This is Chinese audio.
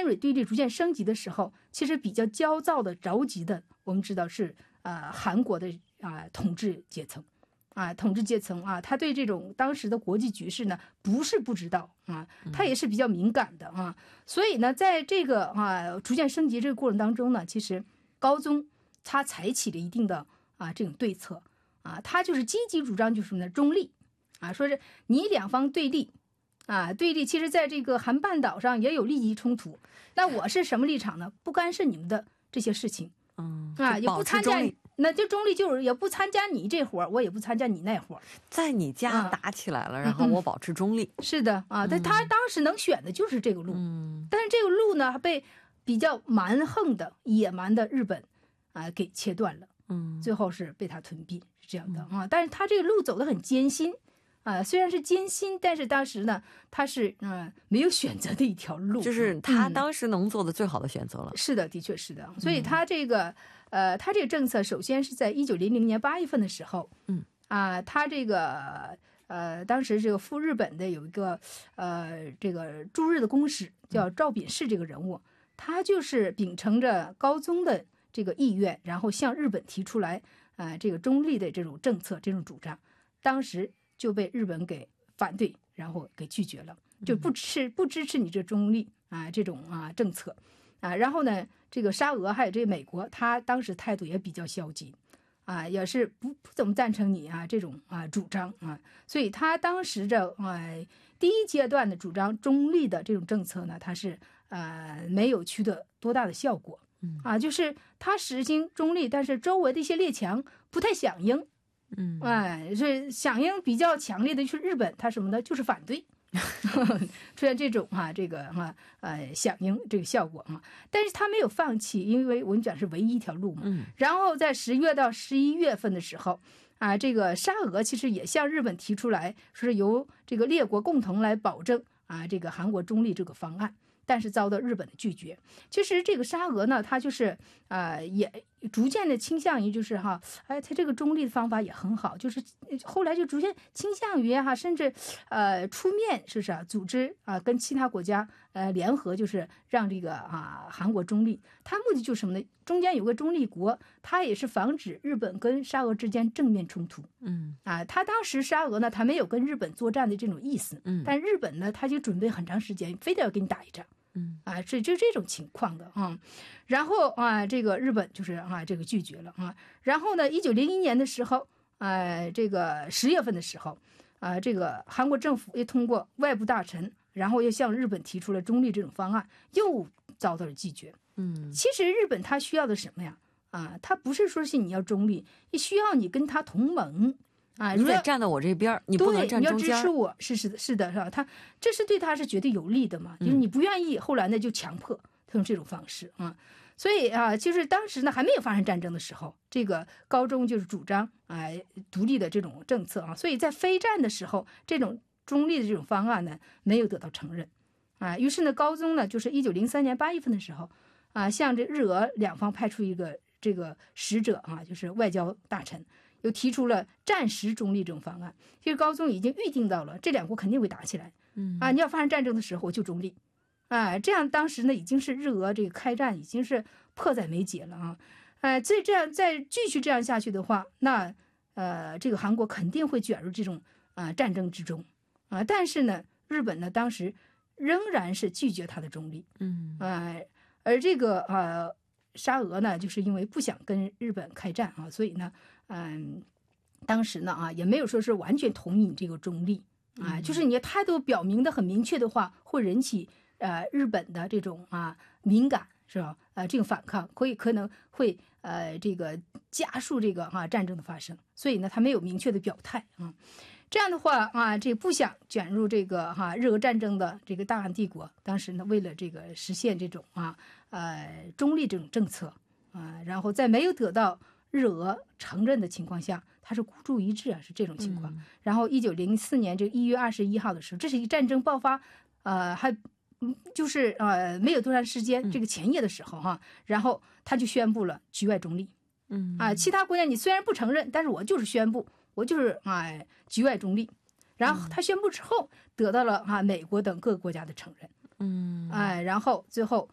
尖锐对立逐渐升级的时候，其实比较焦躁的、着急的，我们知道是韩国的统治阶层。统治阶层他对这种当时的国际局势呢，不是不知道他也是比较敏感的所以呢，在这个逐渐升级这个过程当中呢，其实高宗他采取了一定的这种对策他就是积极主张就是什么呢？中立说是你两方对立对立，其实在这个韩半岛上也有利益冲突，那我是什么立场呢？不干涉你们的这些事情也不参加。那就中立，就是也不参加你这活，我也不参加你那活， 在你家打起来了，然后我保持中立。 是的但他当时能选的就是这个路但是这个路呢被比较蛮横的野蛮的日本给切断了最后是被他吞并，是这样的但是他这个路走得很艰辛虽然是艰辛，但是当时呢，他是没有选择的一条路， 就是他当时能做的最好的选择了。 是的，的确是的。所以他这个他这个政策，首先是在1900年8月份的时候，他这个当时这个赴日本的有一个这个驻日的公使叫赵秉士这个人物，他就是秉承着高宗的这个意愿，然后向日本提出来这个中立的这种政策、这种主张，当时就被日本给反对，然后给拒绝了，就不支持你这中立这种政策然后呢，这个沙俄还有这个美国，他当时态度也比较消极也是不怎么赞成你这种主张所以他当时这第一阶段的主张中立的这种政策呢，他是没有取得多大的效果就是他实行中立，但是周围的一些列强不太响应。是响应比较强烈的就是日本，他什么呢？就是反对，出现这种这个响应这个效果但是他没有放弃，因为我们讲是唯一一条路嘛。然后在10月到11月份的时候这个沙俄其实也向日本提出来，说是由这个列国共同来保证这个韩国中立这个方案。但是遭到日本的拒绝。其实这个沙俄呢，他就是也逐渐的倾向于就是他这个中立的方法也很好，就是后来就逐渐倾向于甚至出面是不是组织跟其他国家联合，就是让这个韩国中立。他目的就是什么呢？中间有个中立国，他也是防止日本跟沙俄之间正面冲突。他当时沙俄呢，他没有跟日本作战的这种意思。但日本呢，他就准备很长时间，非得要跟你打一仗。是就这种情况的然后这个日本就是这个拒绝了然后呢，1901年的时候这个10月份的时候这个韩国政府又通过外部大臣，然后又向日本提出了中立这种方案，又遭到了拒绝。其实日本他需要的什么呀？他不是说是你要中立，也需要你跟他同盟。 你得站到我这边，你不能站中间。 对，你要支持我，是的，是吧？这是对他是绝对有利的嘛。就是你不愿意，后来呢就强迫他用这种方式所以就是当时呢还没有发生战争的时候，这个高宗就是主张独立的这种政策所以在非战的时候，这种中立的这种方案呢没有得到承认于是呢高宗呢就是1903年8月份的时候向这日俄两方派出一个这个使者就是外交大臣。又提出了暂时中立这种方案，其实高宗已经预定到了这两国肯定会打起来，你要发生战争的时候我就中立，这样当时呢已经是日俄这个开战已经是迫在眉睫了所以这样再继续这样下去的话，那这个韩国肯定会卷入这种战争之中但是呢，日本呢当时仍然是拒绝他的中立，而这个沙俄呢，就是因为不想跟日本开战所以呢，当时呢也没有说是完全同意你这个中立就是你的态度表明的很明确的话，会引起日本的这种敏感，是吧？这个反抗可能会这个加速这个战争的发生，所以呢，他没有明确的表态这样的话这不想卷入这个日俄战争的这个大韩帝国，当时呢为了这个实现这种中立这种政策然后在没有得到日俄承认的情况下，他是孤注一掷是这种情况。然后1904年这1月21号的时候，这是一战争爆发还就是没有多长时间，这个前夜的时候然后他就宣布了局外中立。其他国家你虽然不承认，但是我就是宣布，我就是局外中立。然后他宣布之后，得到了美国等各个国家的承认。然后最后